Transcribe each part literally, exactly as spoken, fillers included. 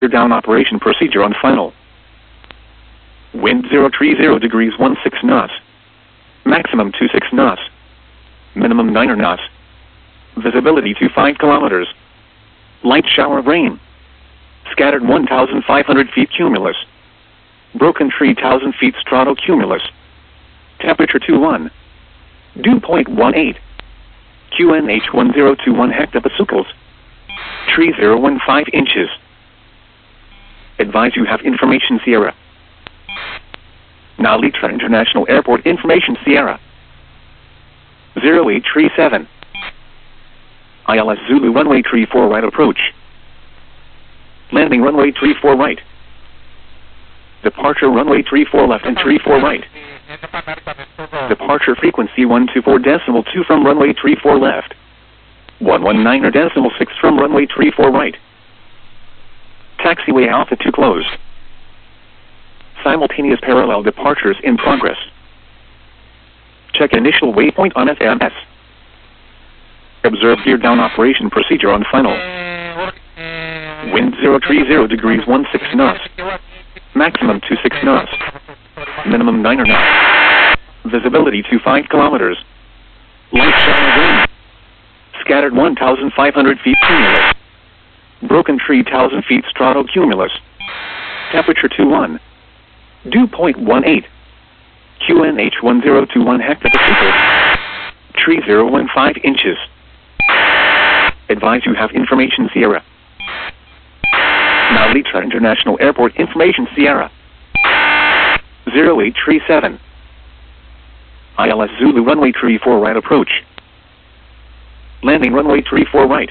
Down operation procedure on final. Wind zero three zero degrees one six knots. Maximum two six knots. Minimum nine knots. Visibility to five kilometers. Light shower of rain. Scattered one thousand five hundred feet cumulus. Broken tree one thousand feet stratocumulus. Temperature two one. Dew point one eight. Q N H one zero two one hectopascals. Tree zero one five inches. Advise you have information Sierra. Now Litra International Airport information Sierra. zero eight three seven. I L S Zulu runway three four right approach. Landing runway three four right. Departure runway three four left and three four right. Departure frequency one two four decimal two from runway three four left. one one nine or decimal six from runway three four right. Taxiway altitude closed. Simultaneous parallel departures in progress. Check initial waypoint on F M S. Observe gear down operation procedure on final. Wind zero three zero degrees one six knots. Maximum two six knots. Minimum nine knots. Visibility to five kilometers. Light shower rain. Scattered one thousand five hundred feet cumulus. Broken tree one thousand feet stratocumulus. Temperature two one. Dew point one eight. Q N H one zero two one hectopascals. Tree zero one five inches. Advise you have information Sierra. Now Litra International Airport information Sierra. zero eight three seven. I L S Zulu runway three four right approach. Landing runway three four right.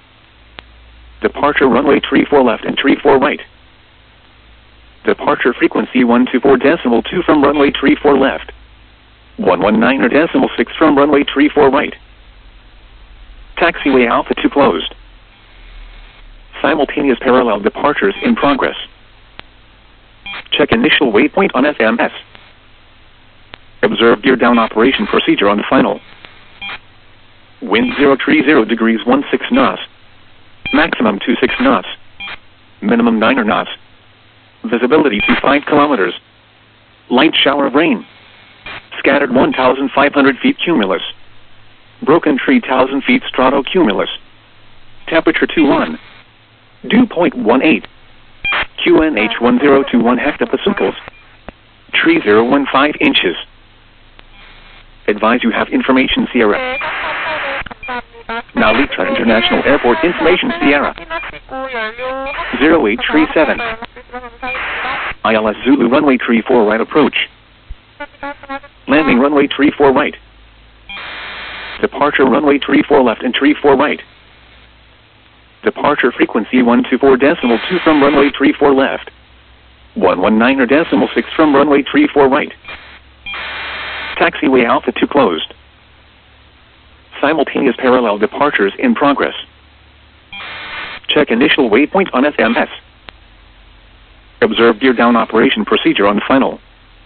Departure runway three four left and three four right. Departure frequency one two four decimal two from runway three four left. one one nine or decimal six from runway three four right. Taxiway altitude closed. Simultaneous parallel departures in progress. Check initial waypoint on F M S. Observe gear down operation procedure on final. Wind zero three zero degrees one six knots. Maximum two six knots. Minimum nine knots. Visibility to five kilometers. Light shower of rain. Scattered one thousand five hundred feet cumulus. Broken tree one thousand feet stratocumulus. Temperature two one. Dew point one eight. Q N H one zero two one hectopascals. Tree zero one five inches. Advise you have information Sierra. Now Litra International Airport information Sierra. zero eight three seven. I L S Zulu runway three four right approach. Landing runway three four right. Departure runway three four left and three four right. Departure frequency one two four decimal two from runway three four left. one one nine or decimal six from runway three four right. Taxiway altitude closed. Simultaneous parallel departures in progress. Check initial waypoint on F M S. Observe gear down operation procedure on final.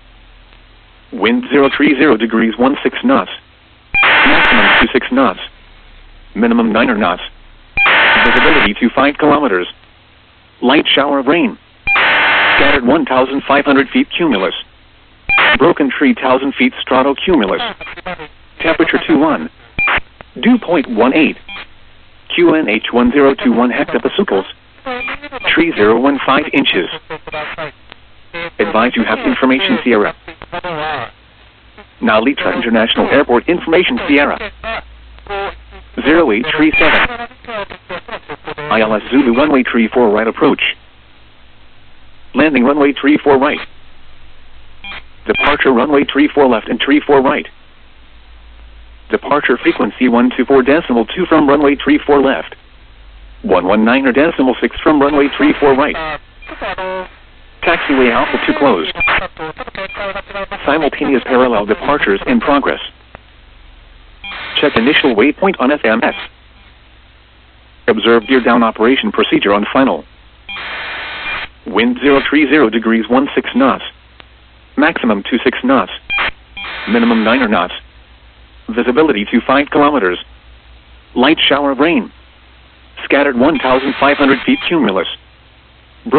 Wind zero three zero degrees one six knots. Maximum two six knots. Minimum nine knots. Visibility to five kilometers. Light shower of rain. Scattered one one thousand five hundred feet cumulus. Broken tree one thousand feet stratocumulus. Temperature two one. Dew point one eight. Q N H one zero two one hectopascals. Tree zero one five inches. Advise you have information Sierra. Now Litra International Airport information Sierra. zero eight three seven. I L S Zulu runway three four right approach. Landing runway three four right. Departure runway three four left and three four right. Departure frequency one two four decimal two from runway three four left. one one nine or decimal six from runway three four right. Taxiway altitude closed. Simultaneous parallel departures in progress. Check initial waypoint on F M S. Observe gear down operation procedure on final. Wind zero three zero degrees one six knots. Maximum two six knots. Minimum nine knots. Visibility to five kilometers. Light shower of rain. Scattered one thousand five hundred feet cumulus.